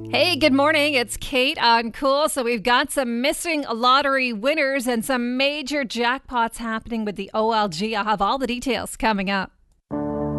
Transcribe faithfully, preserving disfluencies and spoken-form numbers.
Hey, good morning. It's Kate on Cool. So we've got some missing lottery winners and some major jackpots happening with the O L G. I'll have all the details coming up.